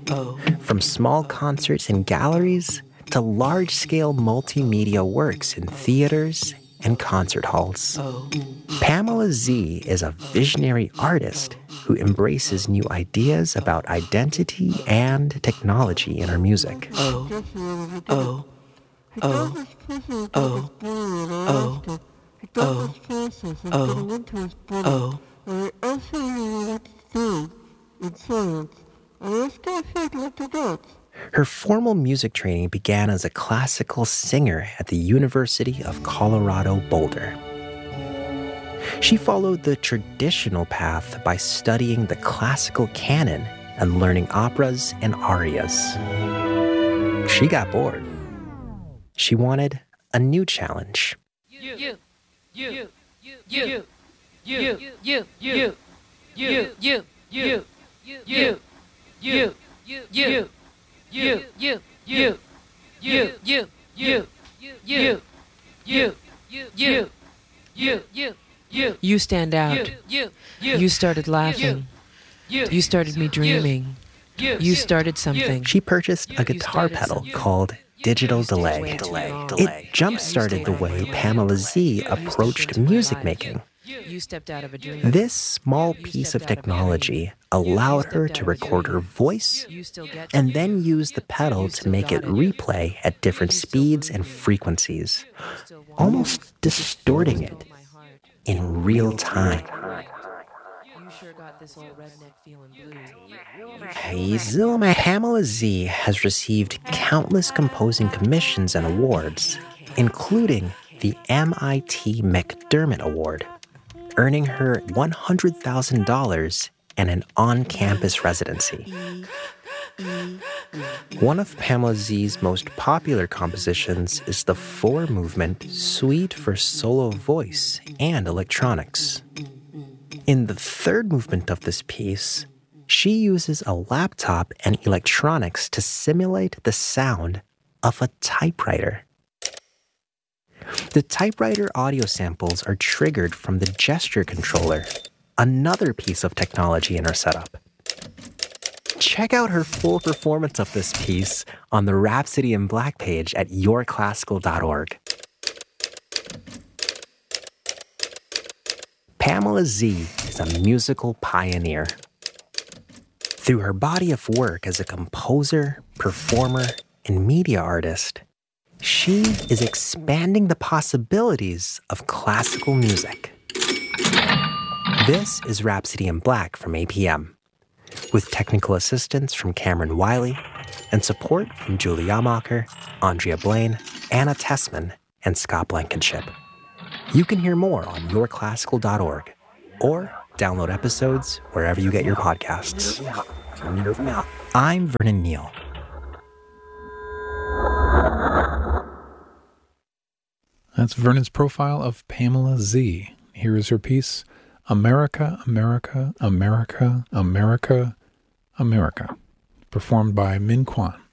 From small concerts in galleries to large-scale multimedia works in theaters and concert halls. Pamela Z is a visionary artist who embraces new ideas about identity and technology in her music. Her formal music training began as a classical singer at the University of Colorado Boulder. She followed the traditional path by studying the classical canon and learning operas and arias. She got bored. She wanted a new challenge. You stand out. You started laughing. You started me dreaming. You started something. She purchased a guitar pedal called Digital Delay. It jump-started the way Pamela Z approached music making. You stepped out of a dream. This small piece of technology allowed her to record her voice and then use the pedal to make it replay at different speeds and frequencies, almost distorting it in real time. Pamela Z has received countless composing commissions and awards, including the MIT McDermott Award, earning her $100,000 and an on-campus residency. One of Pamela Z's most popular compositions is the four-movement Suite for Solo Voice and Electronics. In the third movement of this piece, she uses a laptop and electronics to simulate the sound of a typewriter. The typewriter audio samples are triggered from the gesture controller, another piece of technology in her setup. Check out her full performance of this piece on the Rhapsody in Black page at yourclassical.org. Pamela Z is a musical pioneer. Through her body of work as a composer, performer, and media artist, she is expanding the possibilities of classical music. This is Rhapsody in Black from APM, with technical assistance from Cameron Wiley and support from Julie Yamacher, Andrea Blaine, Anna Tessman, and Scott Blankenship. You can hear more on yourclassical.org or download episodes wherever you get your podcasts. I'm Vernon Neal. That's Vernon's profile of Pamela Z. Here is her piece, America, America, America, America, America, performed by Min Kwan.